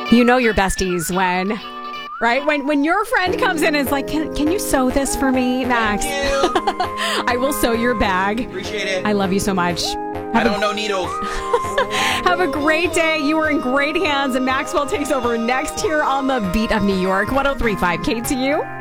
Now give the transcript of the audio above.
You know your besties when, right? When your friend comes in and is like, can you sew this for me, Max? Thank you. I will sew your bag. Appreciate it. I love you so much. I don't know needles. Have a great day. You are in great hands, and Maxwell takes over next here on the Beat of New York, 103.5 KTU.